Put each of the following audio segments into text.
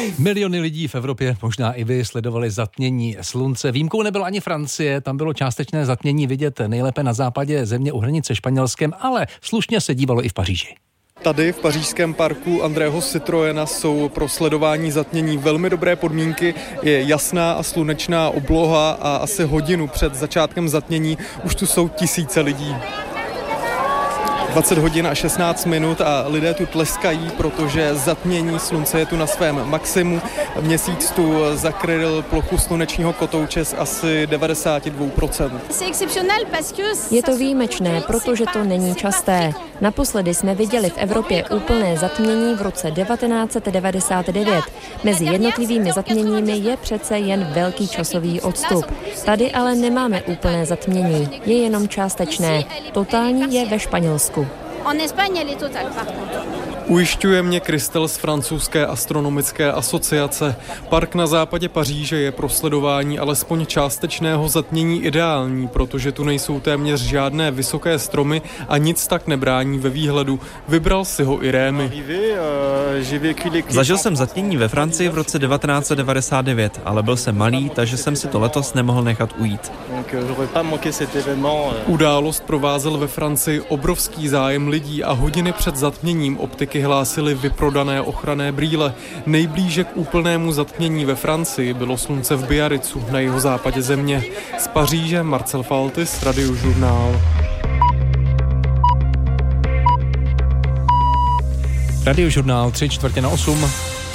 Miliony lidí v Evropě, možná i vy, sledovali zatmění slunce. Výjimkou nebyla ani Francie, tam bylo částečné zatmění vidět nejlépe na západě země u hranice Španělskem, ale slušně se dívalo i v Paříži. Tady v pařížském parku Andrého Citroena jsou pro sledování zatmění velmi dobré podmínky. Je jasná a slunečná obloha a asi hodinu před začátkem zatmění už tu jsou tisíce lidí. 20 hodin a 16 minut a lidé tu tleskají, protože zatmění slunce je tu na svém maximu. Měsíc tu zakryl plochu slunečního kotouče z asi 92%. Je to výjimečné, protože to není časté. Naposledy jsme viděli v Evropě úplné zatmění v roce 1999. Mezi jednotlivými zatměními je přece jen velký časový odstup. Tady ale nemáme úplné zatmění, je jenom částečné. Totální je ve Španělsku. Ujišťuje mě Kristel z francouzské astronomické asociace. Park na západě Paříže je pro sledování alespoň částečného zatmění ideální, protože tu nejsou téměř žádné vysoké stromy a nic tak nebrání ve výhledu. Vybral si ho i Rémy. Zažil jsem zatmění ve Francii v roce 1999, ale byl jsem malý, takže jsem si to letos nemohl nechat ujít. Událost provázel ve Francii obrovský zájem lidí a hodiny před zatměním optiky hlásily vyprodané ochranné brýle. Nejblíže k úplnému zatmění ve Francii bylo slunce v Biarritzu na jihozápadě země. Z Paříže Marcel Faltis, Radiožurnál. Radiožurnál 7:45.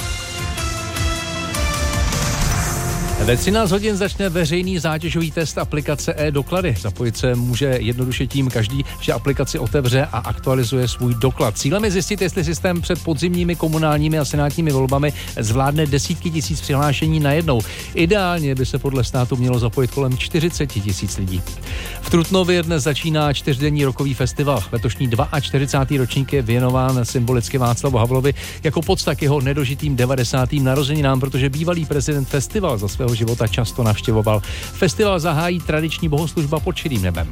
Ve 13 hodin začne veřejný zátěžový test aplikace e-doklady. Zapojit se může jednoduše tím každý, že aplikaci otevře a aktualizuje svůj doklad. Cílem je zjistit, jestli systém před podzimními komunálními a senátními volbami zvládne desítky tisíc přihlášení najednou. Ideálně by se podle státu mělo zapojit kolem 40 tisíc lidí. V Trutnově dnes začíná 4denní rokový festival. Letošní 42. ročník je věnován symbolicky Václavu Havlovi jako pocta k jeho nedožitým 90. narozeninám, protože bývalý prezident festival za svého života často navštěvoval. Festival zahájí tradiční bohoslužba pod širým nebem.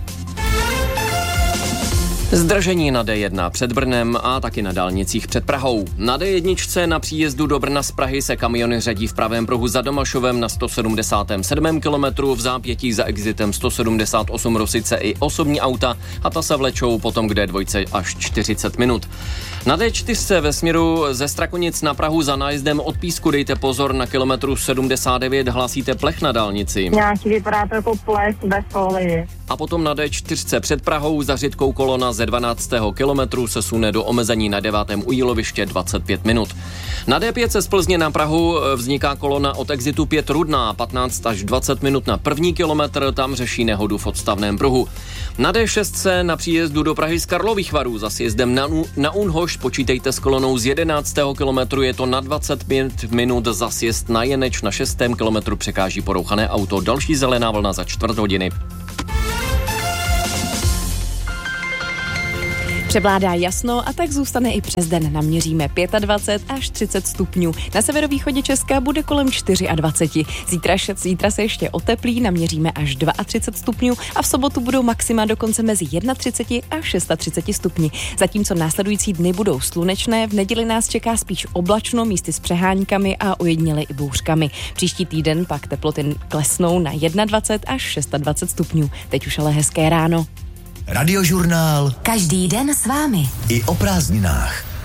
Zdržení na D1 před Brnem a taky na dálnicích před Prahou. Na D1 na příjezdu do Brna z Prahy se kamiony řadí v pravém pruhu za Domašovem na 177. kilometru, v zápětí za exitem 178 Rosice i osobní auta a ta se vlečou potom k D2 až 40 minut. Na D4 ve směru ze Strakonic na Prahu za nájezdem od Písku dejte pozor, na kilometru 79 hlásíte plech na dálnici. Nějaký vypadá to jako ples bez folii. A potom na D4 před Prahou za Řitkou kolona ze 12. kilometru se sune do omezení na 9. u Jíloviště 25 minut. Na D5 z Plzně na Prahu vzniká kolona od exitu 5 Rudná, 15 až 20 minut na první kilometr, tam řeší nehodu v odstavném pruhu. Na D6 na příjezdu do Prahy z Karlových Varů za sjezdem na Unhoš počítejte s kolonou z 11. kilometru, je to na 25 minut, za sjezd na Jeneč na 6. kilometru překáží porouchané auto, další zelená vlna za 4 hodiny. Převládá jasno a tak zůstane i přes den. Naměříme 25 až 30 stupňů. Na severovýchodě Česka bude kolem 24. Zítra se ještě oteplí, naměříme až 32 stupňů a v sobotu budou maxima dokonce mezi 31 a 36 stupni. Zatímco následující dny budou slunečné, v neděli nás čeká spíš oblačno, místy s přeháňkami a ojediněle i bouřkami. Příští týden pak teploty klesnou na 21 až 26 stupňů. Teď už ale hezké ráno. Radiožurnál. Každý den s vámi. I o prázdninách.